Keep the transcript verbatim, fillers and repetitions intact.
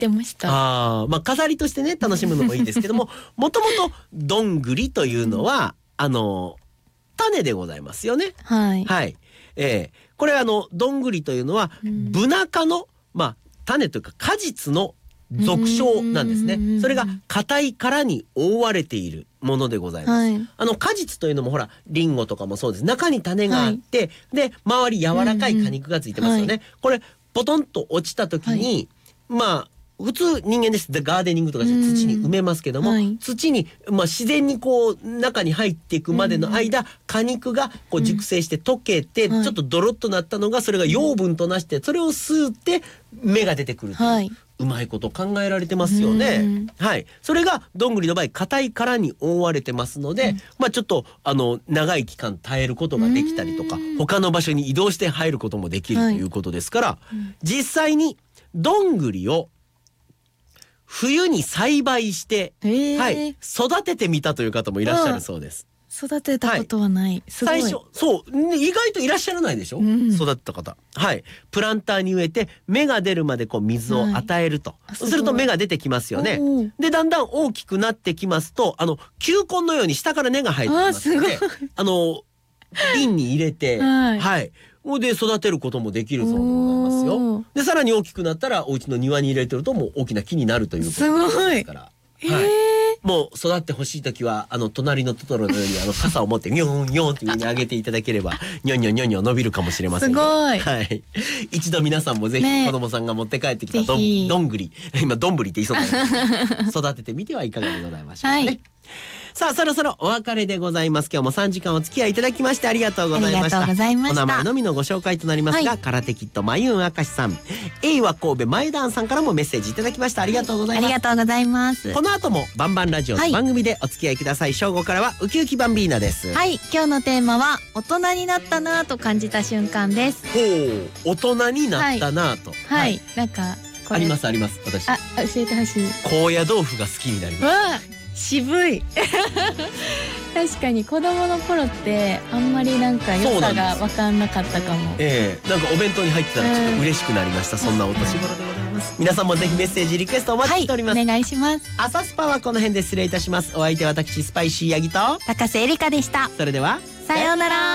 ってました。 あ、まあ、飾りとしてね楽しむのもいいですけどももともとどんぐりというのは、うん、あの種でございますよね。 はい、 はい、えー、これあのどんぐりというのは、うん、ブナ科の、まあ、種というか果実の俗称なんですね。それが硬い殻に覆われているものでございます、はい、あの果実というのもほらリンゴとかもそうです。中に種があって、はい、で周り柔らかい果肉がついてますよね、うんうん、これポトンと落ちた時に、はい、まあ普通人間ですガーデニングとかして土に埋めますけども、はい、土に、まあ、自然にこう中に入っていくまでの間、うん、果肉がこう熟成して溶けて、うん、ちょっとドロッとなったのがそれが養分となしてそれを吸って芽が出てくるという、はい、うまいこと考えられてますよね、うん、はい。それがどんぐりの場合硬い殻に覆われてますので、うん、まあちょっとあの長い期間耐えることができたりとか、うん、他の場所に移動して入ることもできるということですから、はい、実際にどんぐりを冬に栽培して、はい、育ててみたという方もいらっしゃるそうです。 育てたことはない、はい、すごい。 最初そう意外といらっしゃらないでしょ、うん、育てた方。はい、プランターに植えて芽が出るまでこう水を与えると、はい、そうすると芽が出てきますよね。でだんだん大きくなってきますとあの球根のように下から根が生えてきますので あ, あの瓶に入れて、はい、はい、で育てることもできるそうでございますよ。でさらに大きくなったらお家の庭に入れてるともう大きな木になるということですから。すごい、はい、もう育ってほしいときはあの隣のトトロのようにあの傘を持ってニョンニョンって上に上げていただければニョンニョンニョンニョン伸びるかもしれません。 すごい、 はい、一度皆さんもぜひ子供さんが持って帰ってきたど ん, どんぐり今どんぶりって言いそうだ育ててみてはいかがでございましょうかね、はい。さあそろそろお別れでございます。今日もさんじかんお付き合いいただきましてありがとうございました。 ありがとうございました。 お名前のみのご紹介となりますが、はい、空手キッドまゆんあかしさん、エイは神戸前段さんからもメッセージいただきましたありがとうございます。 ありがとうございます。 この後もバンバンラジオの番組でお付き合いください。正午からはウキウキバンビーナです。 はい、今日のテーマは大人になったなと感じた瞬間です。 ほう、大人になったなと、 はい、はい、なんかありますあります。私あ教えてほしい。 高野豆腐が好きになります。 渋い確かに子供の頃ってあんまりなんか良さが分かんなかったかも。 ええー、なんかお弁当に入ってたらちょっと嬉しくなりました、うん、そんなお年頃でございます。皆さんもぜひメッセージリクエストお待ちしております、 はい、お願いします。 朝スパはこの辺で失礼いたします。お相手は私スパイシーヤギと高瀬エリカでした。 それではさようなら。